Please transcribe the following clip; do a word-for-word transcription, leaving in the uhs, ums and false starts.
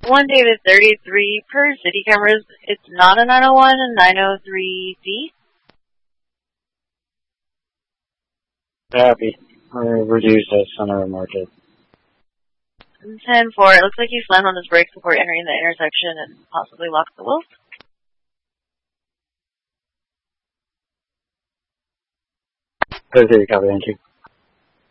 one David thirty-three per city cameras. It's not a nine oh one and nine oh three D. Happy. Or reduce at center of market. ten four. It looks like he slammed on his brakes before entering the intersection and possibly locked the wheels. Okay, copy, thank you.